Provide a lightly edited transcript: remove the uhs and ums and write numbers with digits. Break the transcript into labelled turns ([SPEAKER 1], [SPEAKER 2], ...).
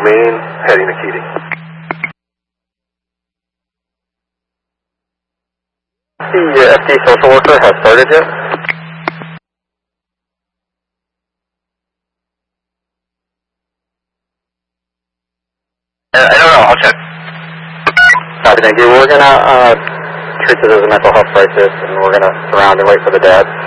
[SPEAKER 1] Main, heading to Keating. The FD social worker has started yet? I don't know, I'll check. Copy, thank you. We're going to treat this as a mental health crisis, and we're going to surround and wait for the dad.